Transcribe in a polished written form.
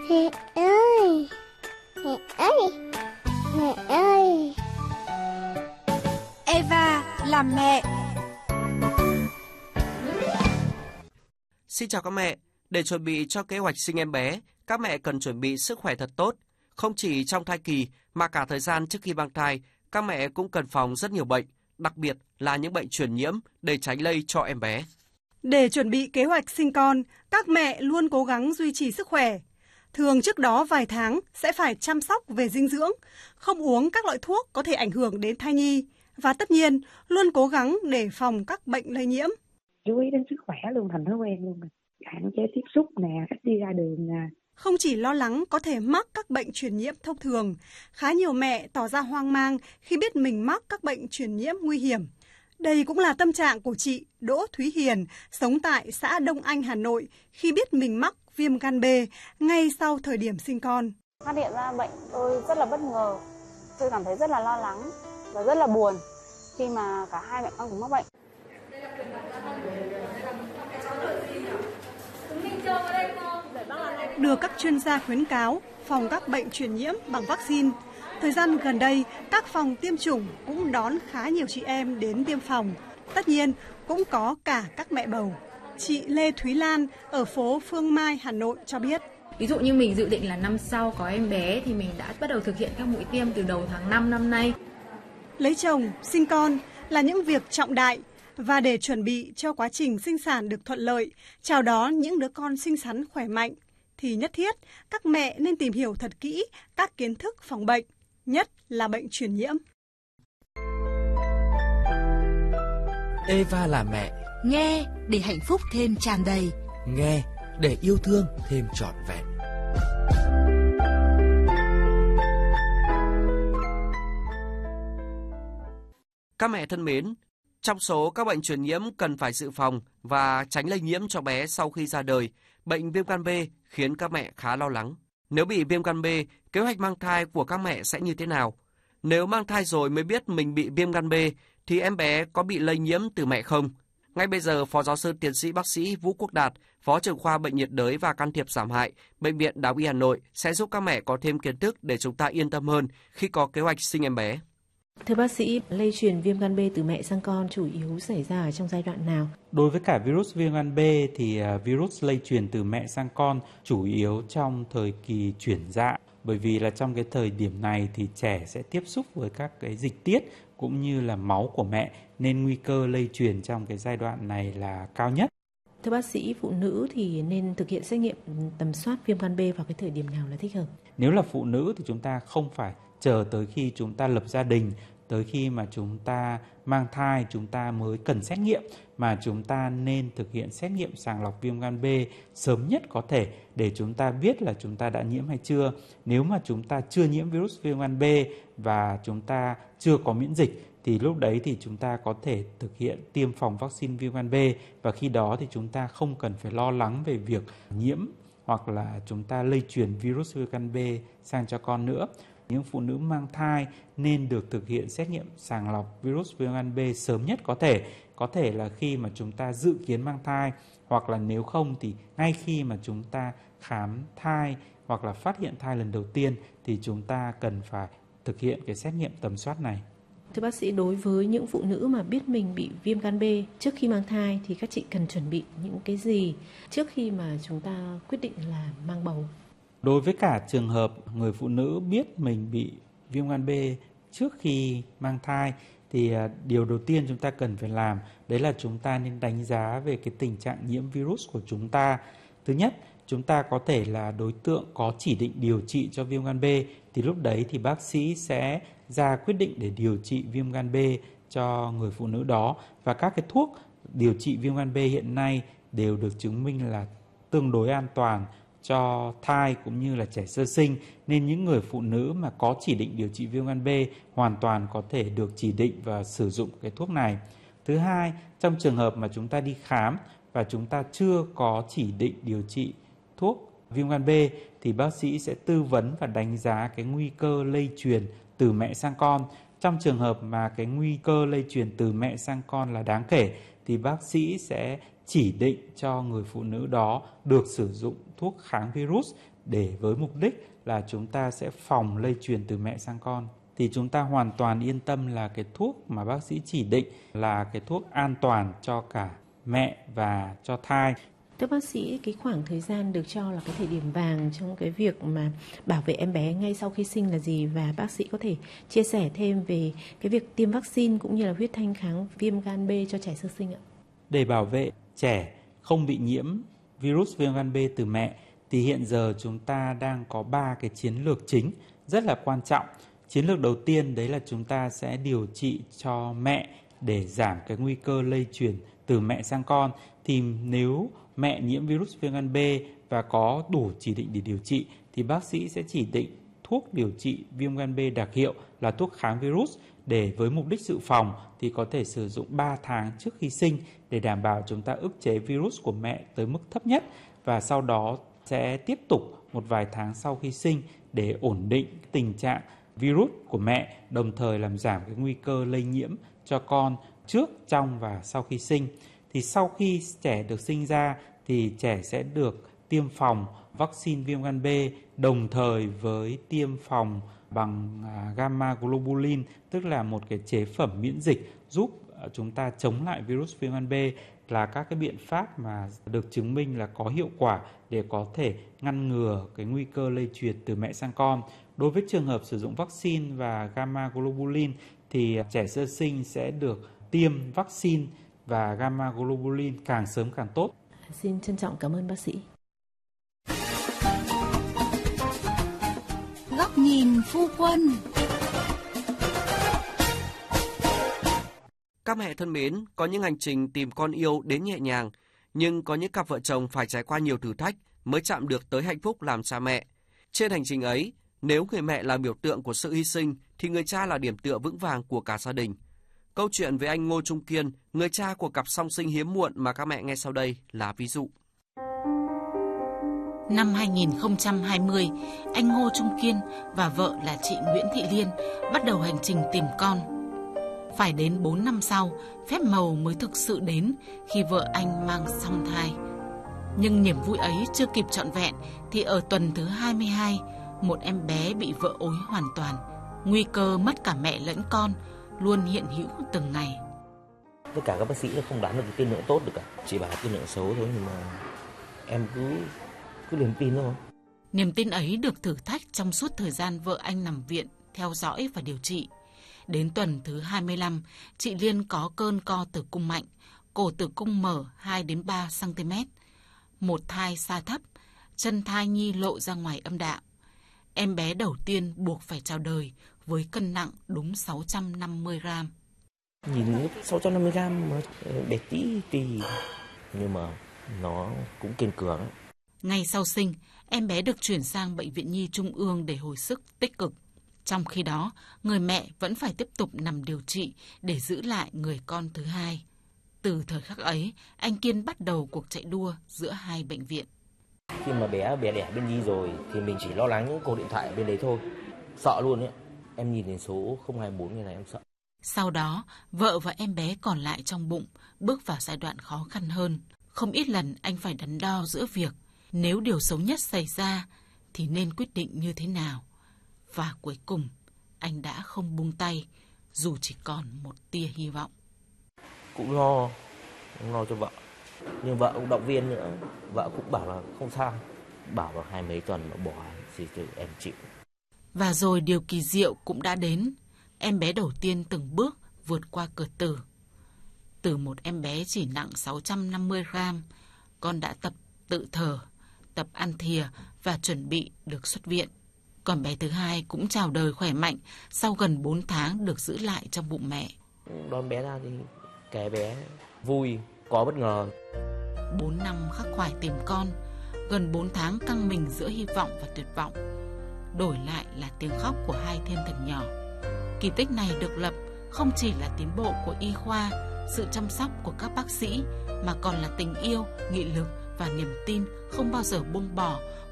Mẹ ơi, mẹ ơi, mẹ ơi. Eva làm mẹ. Xin chào các mẹ. Để chuẩn bị cho kế hoạch sinh em bé, các mẹ cần chuẩn bị sức khỏe thật tốt. Không chỉ trong thai kỳ mà cả thời gian trước khi mang thai, các mẹ cũng cần phòng rất nhiều bệnh, đặc biệt là những bệnh truyền nhiễm để tránh lây cho em bé. Để chuẩn bị kế hoạch sinh con, các mẹ luôn cố gắng duy trì sức khỏe. Thường trước đó vài tháng sẽ phải chăm sóc về dinh dưỡng, không uống các loại thuốc có thể ảnh hưởng đến thai nhi. Và tất nhiên, luôn cố gắng để phòng các bệnh lây nhiễm. Chú ý đến sức khỏe luôn, thành thói quen luôn. Hạn chế tiếp xúc nè, ít đi ra đường nè. Không chỉ lo lắng có thể mắc các bệnh truyền nhiễm thông thường, khá nhiều mẹ tỏ ra hoang mang khi biết mình mắc các bệnh truyền nhiễm nguy hiểm. Đây cũng là tâm trạng của chị Đỗ Thúy Hiền, sống tại xã Đông Anh, Hà Nội, khi biết mình mắc viêm gan B ngay sau thời điểm sinh con. Phát hiện ra bệnh tôi rất là bất ngờ, tôi cảm thấy rất là lo lắng và rất là buồn khi mà cả hai mẹ con cùng mắc bệnh. Được các chuyên gia khuyến cáo phòng các bệnh truyền nhiễm bằng vaccine. Thời gian gần đây, các phòng tiêm chủng cũng đón khá nhiều chị em đến tiêm phòng. Tất nhiên, cũng có cả các mẹ bầu. Chị Lê Thúy Lan ở phố Phương Mai, Hà Nội cho biết. Ví dụ như mình dự định là năm sau có em bé thì mình đã bắt đầu thực hiện các mũi tiêm từ đầu tháng 5 năm nay. Lấy chồng, sinh con là những việc trọng đại. Và để chuẩn bị cho quá trình sinh sản được thuận lợi, chào đón những đứa con xinh xắn khỏe mạnh, thì nhất thiết các mẹ nên tìm hiểu thật kỹ các kiến thức phòng bệnh, nhất là bệnh truyền nhiễm. Eva là mẹ. Nghe để hạnh phúc thêm tràn đầy. Nghe để yêu thương thêm trọn vẹn. Các mẹ thân mến, trong số các bệnh truyền nhiễm cần phải dự phòng và tránh lây nhiễm cho bé sau khi ra đời, bệnh viêm gan B khiến các mẹ khá lo lắng. Nếu bị viêm gan B, kế hoạch mang thai của các mẹ sẽ như thế nào? Nếu mang thai rồi mới biết mình bị viêm gan B, thì em bé có bị lây nhiễm từ mẹ không? Ngay bây giờ, Phó Giáo sư Tiến sĩ Bác sĩ Vũ Quốc Đạt, Phó trưởng khoa Bệnh nhiệt đới và can thiệp giảm hại, Bệnh viện Đại học Y Hà Nội sẽ giúp các mẹ có thêm kiến thức để chúng ta yên tâm hơn khi có kế hoạch sinh em bé. Thưa bác sĩ, lây truyền viêm gan B từ mẹ sang con chủ yếu xảy ra ở trong giai đoạn nào? Đối với cả virus viêm gan B thì virus lây truyền từ mẹ sang con chủ yếu trong thời kỳ chuyển dạ. Bởi vì là trong cái thời điểm này thì trẻ sẽ tiếp xúc với các cái dịch tiết cũng như là máu của mẹ, nên nguy cơ lây truyền trong cái giai đoạn này là cao nhất. Thưa bác sĩ, phụ nữ thì nên thực hiện xét nghiệm tầm soát viêm gan B vào cái thời điểm nào là thích hợp? Nếu là phụ nữ thì chúng ta không phải chờ tới khi chúng ta lập gia đình, tới khi mà chúng ta mang thai chúng ta mới cần xét nghiệm, mà chúng ta nên thực hiện xét nghiệm sàng lọc viêm gan B sớm nhất có thể để chúng ta biết là chúng ta đã nhiễm hay chưa. Nếu mà chúng ta chưa nhiễm virus viêm gan B và chúng ta chưa có miễn dịch thì lúc đấy thì chúng ta có thể thực hiện tiêm phòng vaccine viêm gan B, và khi đó thì chúng ta không cần phải lo lắng về việc nhiễm hoặc là chúng ta lây truyền virus viêm gan B sang cho con nữa. Những phụ nữ mang thai nên được thực hiện xét nghiệm sàng lọc virus viêm gan B sớm nhất có thể là khi mà chúng ta dự kiến mang thai, hoặc là nếu không thì ngay khi mà chúng ta khám thai hoặc là phát hiện thai lần đầu tiên thì chúng ta cần phải thực hiện cái xét nghiệm tầm soát này. Thưa bác sĩ, đối với những phụ nữ mà biết mình bị viêm gan B trước khi mang thai thì các chị cần chuẩn bị những cái gì trước khi mà chúng ta quyết định là mang bầu? Đối với cả trường hợp người phụ nữ biết mình bị viêm gan B trước khi mang thai thì điều đầu tiên chúng ta cần phải làm đấy là chúng ta nên đánh giá về cái tình trạng nhiễm virus của chúng ta. Thứ nhất, chúng ta có thể là đối tượng có chỉ định điều trị cho viêm gan B, thì lúc đấy thì bác sĩ sẽ ra quyết định để điều trị viêm gan B cho người phụ nữ đó. Và các cái thuốc điều trị viêm gan B hiện nay đều được chứng minh là tương đối an toàn cho thai cũng như là trẻ sơ sinh, nên những người phụ nữ mà có chỉ định điều trị viêm gan B hoàn toàn có thể được chỉ định và sử dụng cái thuốc này. Thứ hai, trong trường hợp mà chúng ta đi khám và chúng ta chưa có chỉ định điều trị thuốc viêm gan B thì bác sĩ sẽ tư vấn và đánh giá cái nguy cơ lây truyền từ mẹ sang con. Trong trường hợp mà cái nguy cơ lây truyền từ mẹ sang con là đáng kể thì bác sĩ sẽ chỉ định cho người phụ nữ đó được sử dụng thuốc kháng virus để với mục đích là chúng ta sẽ phòng lây truyền từ mẹ sang con. Thì chúng ta hoàn toàn yên tâm là cái thuốc mà bác sĩ chỉ định là cái thuốc an toàn cho cả mẹ và cho thai. Thưa bác sĩ, cái khoảng thời gian được cho là cái thời điểm vàng trong cái việc mà bảo vệ em bé ngay sau khi sinh là gì, và bác sĩ có thể chia sẻ thêm về cái việc tiêm vaccine cũng như là huyết thanh kháng viêm gan B cho trẻ sơ sinh ạ? Để bảo vệ trẻ không bị nhiễm virus viêm gan B từ mẹ thì hiện giờ chúng ta đang có 3 cái chiến lược chính rất là quan trọng. Chiến lược đầu tiên đấy là chúng ta sẽ điều trị cho mẹ để giảm cái nguy cơ lây truyền từ mẹ sang con. Thì nếu mẹ nhiễm virus viêm gan B và có đủ chỉ định để điều trị thì bác sĩ sẽ chỉ định thuốc điều trị viêm gan B đặc hiệu là thuốc kháng virus, để với mục đích dự phòng thì có thể sử dụng 3 tháng trước khi sinh để đảm bảo chúng ta ức chế virus của mẹ tới mức thấp nhất, và sau đó sẽ tiếp tục một vài tháng sau khi sinh để ổn định tình trạng virus của mẹ, đồng thời làm giảm cái nguy cơ lây nhiễm cho con trước, trong và sau khi sinh. Thì sau khi trẻ được sinh ra thì trẻ sẽ được tiêm phòng vaccine viêm gan B đồng thời với tiêm phòng bằng gamma globulin, tức là một cái chế phẩm miễn dịch giúp chúng ta chống lại virus viêm gan B, là các cái biện pháp mà được chứng minh là có hiệu quả để có thể ngăn ngừa cái nguy cơ lây truyền từ mẹ sang con. Đối với trường hợp sử dụng vaccine và gamma globulin thì trẻ sơ sinh sẽ được tiêm vaccine và gamma globulin càng sớm càng tốt. Xin trân trọng cảm ơn bác sĩ. Góc nhìn phu quân. Các mẹ thân mến, có những hành trình tìm con yêu đến nhẹ nhàng, nhưng có những cặp vợ chồng phải trải qua nhiều thử thách mới chạm được tới hạnh phúc làm cha mẹ. Trên hành trình ấy, nếu người mẹ là biểu tượng của sự hy sinh, thì người cha là điểm tựa vững vàng của cả gia đình. Câu chuyện về anh Ngô Trung Kiên, người cha của cặp song sinh hiếm muộn mà các mẹ nghe sau đây là ví dụ. Năm 2020, anh Ngô Trung Kiên và vợ là chị Nguyễn Thị Liên bắt đầu hành trình tìm con. Phải đến 4 năm sau, phép màu mới thực sự đến khi vợ anh mang song thai. Nhưng niềm vui ấy chưa kịp trọn vẹn thì ở tuần thứ 22, một em bé bị vợ ối hoàn toàn. Nguy cơ mất cả mẹ lẫn con luôn hiện hữu từng ngày. Tất cả các bác sĩ không đoán được cái tiên lượng tốt được cả, chỉ bảo tiên lượng xấu thôi, nhưng mà em cứ niềm tin thôi. Niềm tin ấy được thử thách trong suốt thời gian vợ anh nằm viện, theo dõi và điều trị. Đến tuần thứ 25, chị Liên có cơn co tử cung mạnh, cổ tử cung mở 2 đến 3 cm, một thai xa thấp, chân thai nhi lộ ra ngoài âm đạo. Em bé đầu tiên buộc phải chào đời với cân nặng đúng 650 gram. Nhìn 650 gram mà bé tí nhưng mà nó cũng kiên cường. Ngay sau sinh, em bé được chuyển sang Bệnh viện Nhi Trung ương để hồi sức tích cực. Trong khi đó, người mẹ vẫn phải tiếp tục nằm điều trị để giữ lại người con thứ hai. Từ thời khắc ấy, anh Kiên bắt đầu cuộc chạy đua giữa hai bệnh viện. Khi mà bé đẻ bên Nhi rồi thì mình chỉ lo lắng những cuộc điện thoại ở bên đấy thôi. Sợ luôn ấy. Em nhìn đến số 024 như này em sợ. Sau đó, vợ và em bé còn lại trong bụng bước vào giai đoạn khó khăn hơn. Không ít lần anh phải đắn đo giữa việc nếu điều xấu nhất xảy ra thì nên quyết định như thế nào. Và cuối cùng, anh đã không buông tay dù chỉ còn một tia hy vọng. Cũng lo cho vợ. Nhưng vợ cũng động viên nữa. Vợ cũng bảo là không sao. Bảo là 20 mấy tuần mà bỏ thì em chịu. Và rồi điều kỳ diệu cũng đã đến. Em bé đầu tiên từng bước vượt qua cửa tử. Từ một em bé chỉ nặng 650 gram, con đã tập tự thở, tập ăn thìa và chuẩn bị được xuất viện. Còn bé thứ hai cũng chào đời khỏe mạnh sau gần 4 tháng được giữ lại trong bụng mẹ. Đón bé ra thì cái bé vui, có bất ngờ. 4 năm khắc khoải tìm con, gần 4 tháng căng mình giữa hy vọng và tuyệt vọng. Đổi lại là tiếng khóc của hai thiên thần nhỏ. Kỳ tích này được lập không chỉ là tiến bộ của y khoa, sự chăm sóc của các bác sĩ, mà còn là tình yêu, nghị lực và niềm tin không bao giờ buông bỏ